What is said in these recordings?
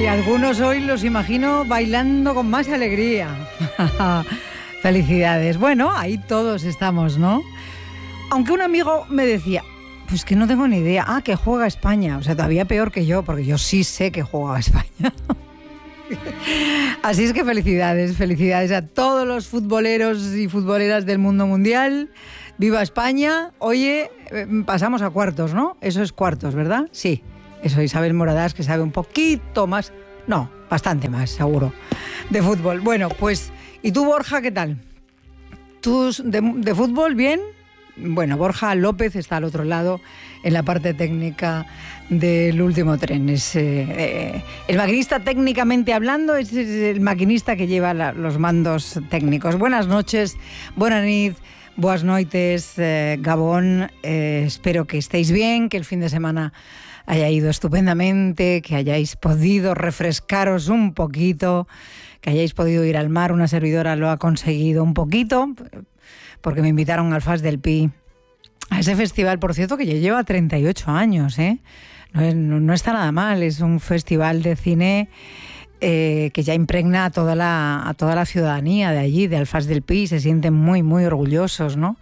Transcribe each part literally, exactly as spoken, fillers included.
algunos hoy los imagino bailando con más alegría. Felicidades. Bueno, ahí todos estamos, ¿no? Aunque un amigo me decía, pues que no tengo ni idea. Ah, que juega España. O sea, todavía peor que yo, porque yo sí sé que juega España. Así es que felicidades, felicidades a todos los futboleros y futboleras del mundo mundial. ¡Viva España! Oye, pasamos a cuartos, ¿no? Eso es cuartos, ¿verdad? Sí. Eso, Isabel Moradás, que sabe un poquito más, no, bastante más, seguro, de fútbol. Bueno, pues, ¿y tú, Borja, qué tal? ¿Tú de, de fútbol, bien? Bueno, Borja López está al otro lado, en la parte técnica del último tren. Es, eh, eh, el maquinista, técnicamente hablando, es, es el maquinista que lleva la, los mandos técnicos. Buenas noches, buenas nit, buenas noites, eh, Gabón. Eh, espero que estéis bien, que el fin de semana haya ido estupendamente, que hayáis podido refrescaros un poquito, que hayáis podido ir al mar. Una servidora lo ha conseguido un poquito, porque me invitaron al Fast del Pi, a ese festival, por cierto, que ya lleva treinta y ocho años, ¿eh? No, es, no, no está nada mal, es un festival de cine eh, que ya impregna a toda, la, a toda la ciudadanía de allí, de Alfaz del Pi, se sienten muy, muy orgullosos, ¿no?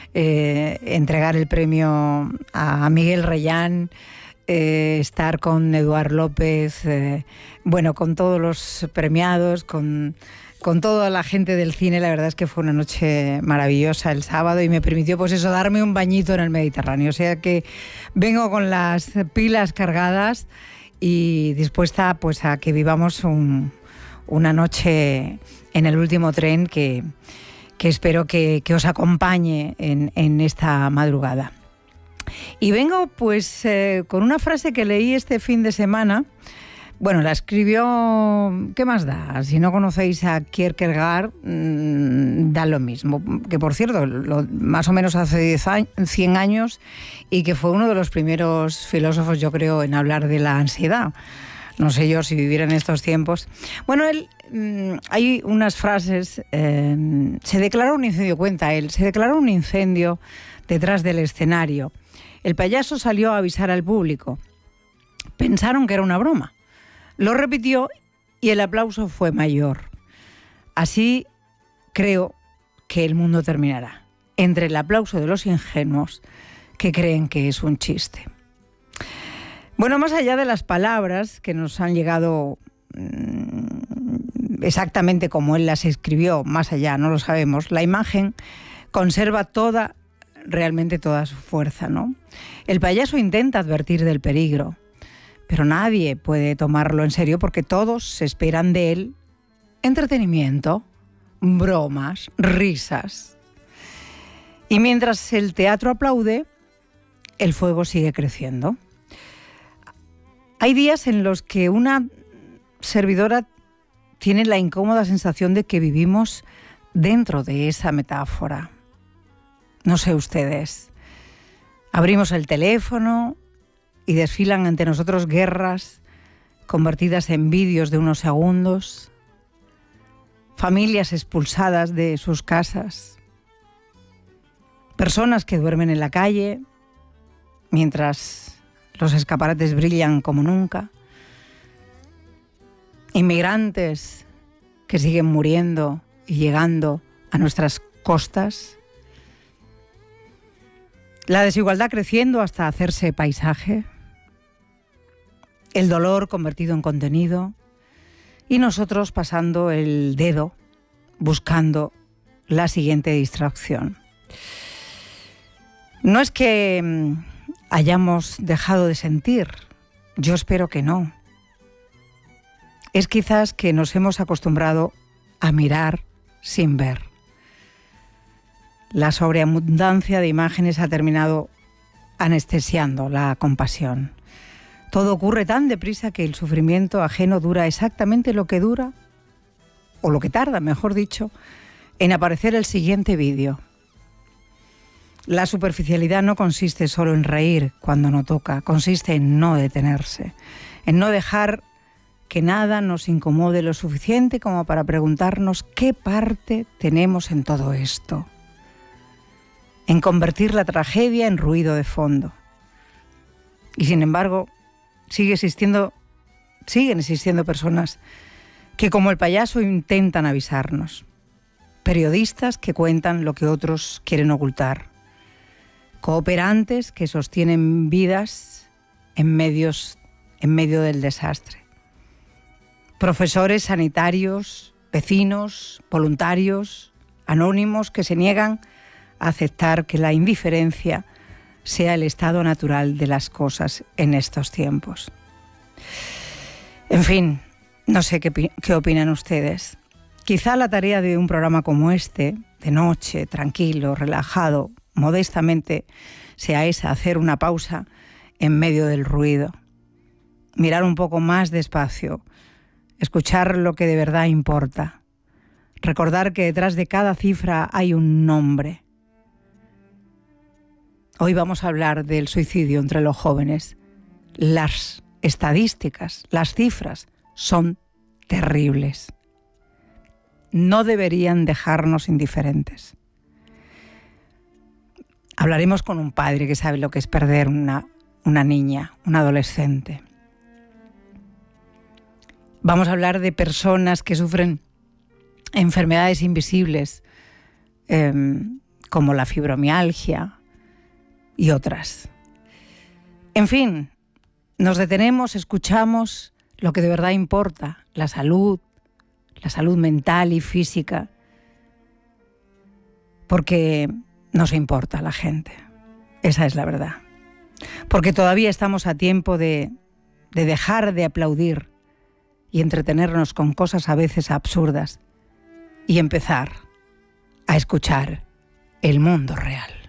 Eh, entregar el premio a Miguel Reyán, Eh, estar con Eduard López, eh, bueno, con todos los premiados, con, con toda la gente del cine. La verdad es que fue una noche maravillosa el sábado y me permitió, pues eso, darme un bañito en el Mediterráneo. O sea que vengo con las pilas cargadas y dispuesta, pues, a que vivamos un, una noche en el último tren que, que espero que, que os acompañe en, en esta madrugada. Y vengo pues eh, con una frase que leí este fin de semana. Bueno, la escribió, ¿qué más da? Si no conocéis a Kierkegaard, mmm, da lo mismo. Que por cierto, lo, más o menos hace diez años, cien años, y que fue uno de los primeros filósofos, yo creo, en hablar de la ansiedad. No sé yo si viviera en estos tiempos. Bueno, él, mmm, hay unas frases. Eh, se declaró un incendio, cuenta él, se declaró un incendio detrás del escenario. El payaso salió a avisar al público. Pensaron que era una broma. Lo repitió y el aplauso fue mayor. Así creo que el mundo terminará, entre el aplauso de los ingenuos que creen que es un chiste. Bueno, más allá de las palabras que nos han llegado mmm, exactamente como él las escribió, más allá, no lo sabemos, la imagen conserva toda realmente toda su fuerza, ¿no? El payaso intenta advertir del peligro, pero nadie puede tomarlo en serio porque todos esperan de él entretenimiento, bromas, risas. Y mientras el teatro aplaude, el fuego sigue creciendo. Hay días en los que una servidora tiene la incómoda sensación de que vivimos dentro de esa metáfora. No sé ustedes, abrimos el teléfono y desfilan ante nosotros guerras convertidas en vídeos de unos segundos, familias expulsadas de sus casas, personas que duermen en la calle mientras los escaparates brillan como nunca, inmigrantes que siguen muriendo y llegando a nuestras costas, la desigualdad creciendo hasta hacerse paisaje, el dolor convertido en contenido y nosotros pasando el dedo buscando la siguiente distracción. No es que hayamos dejado de sentir, yo espero que no. Es quizás que nos hemos acostumbrado a mirar sin ver. La sobreabundancia de imágenes ha terminado anestesiando la compasión. Todo ocurre tan deprisa que el sufrimiento ajeno dura exactamente lo que dura, o lo que tarda, mejor dicho, en aparecer el siguiente vídeo. La superficialidad no consiste solo en reír cuando no toca, consiste en no detenerse, en no dejar que nada nos incomode lo suficiente como para preguntarnos qué parte tenemos en todo esto, en convertir la tragedia en ruido de fondo. Y sin embargo, sigue existiendo siguen existiendo personas que, como el payaso, intentan avisarnos. Periodistas que cuentan lo que otros quieren ocultar. Cooperantes que sostienen vidas en, medios, en medio del desastre. Profesores sanitarios, vecinos, voluntarios, anónimos que se niegan a aceptar que la indiferencia sea el estado natural de las cosas en estos tiempos. En fin, no sé qué, qué opinan ustedes. Quizá la tarea de un programa como este, de noche, tranquilo, relajado, modestamente, sea esa, hacer una pausa en medio del ruido. Mirar un poco más despacio, escuchar lo que de verdad importa. Recordar que detrás de cada cifra hay un nombre. Hoy vamos a hablar del suicidio entre los jóvenes. Las estadísticas, las cifras son terribles. No deberían dejarnos indiferentes. Hablaremos con un padre que sabe lo que es perder una, una niña, un adolescente. Vamos a hablar de personas que sufren enfermedades invisibles, eh, como la fibromialgia y otras. En fin, nos detenemos, escuchamos lo que de verdad importa, la salud, la salud mental y física, porque nos importa a la gente. Esa es la verdad. Porque todavía estamos a tiempo de, de dejar de aplaudir y entretenernos con cosas a veces absurdas y empezar a escuchar el mundo real.